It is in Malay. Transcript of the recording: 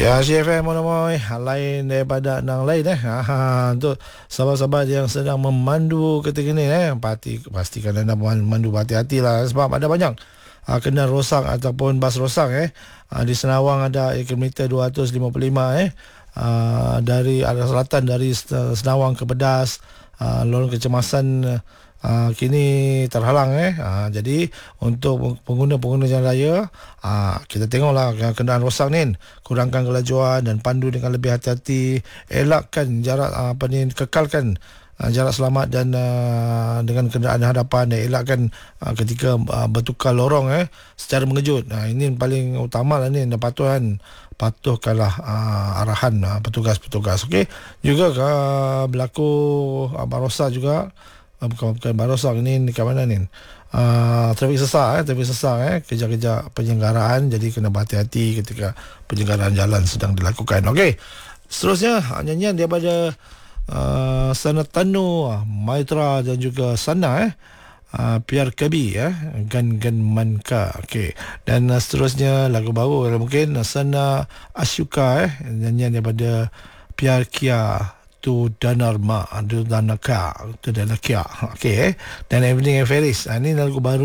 Ya, CFM Monomoy lain daripada yang lain untuk sahabat-sahabat yang sedang memandu ketika ni pastikan anda memandu berhati-hati lah, sebab ada banyak kendaraan rosak ataupun bas rosak di Senawang ada kilometer 255 dari arah selatan dari Senawang ke Pedas, lorong kecemasan kini terhalang jadi untuk pengguna-pengguna jalan raya kita tengoklah kenderaan rosak ni, kurangkan kelajuan dan pandu dengan lebih hati-hati, elakkan jarak kekalkan jarak selamat dan dengan kenderaan hadapan, dan elakkan ketika bertukar lorong secara mengejut. Ini paling utama lah ni, dan patuhkanlah arahan petugas-petugas. Okey, juga berlaku barossa juga. Bukan barossa, ini kat mana ni? Trafik sesak kejar-kejar penyelenggaraan, jadi kena berhati-hati ketika penyelenggaraan jalan sedang dilakukan. Okey, seterusnya nyanyian daripada Sanatanu Maitra dan juga Sana Piar Kabi Gan Manka. Okey, dan seterusnya lagu baru mungkin Sana Asyuka nyanyian daripada Piar Kia tu Danarma tu Danaka tu Danakia. Okey, dan Evening Ferris. Ini lagu baru